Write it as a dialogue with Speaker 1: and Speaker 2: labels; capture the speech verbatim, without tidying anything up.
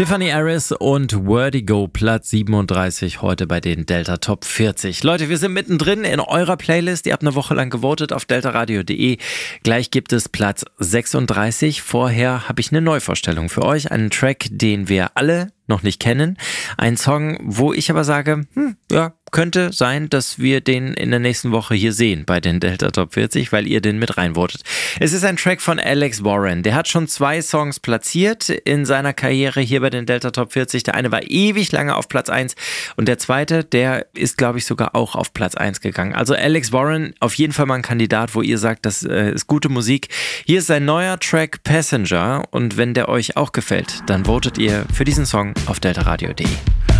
Speaker 1: Tiffany Harris und Vertigo, Platz siebenunddreißig heute bei den Delta Top vierzig. Leute, wir sind mittendrin in eurer Playlist. Ihr habt eine Woche lang gewotet auf deltaradio punkt de. Gleich gibt es Platz sechsunddreißig. Vorher habe ich eine Neuvorstellung für euch. Einen Track, den wir alle noch nicht kennen. Ein Song, wo ich aber sage, hm, ja, könnte sein, dass wir den in der nächsten Woche hier sehen bei den Delta Top vierzig, weil ihr den mit reinvotet. Es ist ein Track von Alex Warren. Der hat schon zwei Songs platziert in seiner Karriere hier bei den Delta Top vierzig. Der eine war ewig lange auf Platz eins und der zweite, der ist, glaube ich, sogar auch auf Platz eins gegangen. Also Alex Warren, auf jeden Fall mal ein Kandidat, wo ihr sagt, das äh, ist gute Musik. Hier ist sein neuer Track Passenger und wenn der euch auch gefällt, dann votet ihr für diesen Song auf deltaradio punkt de.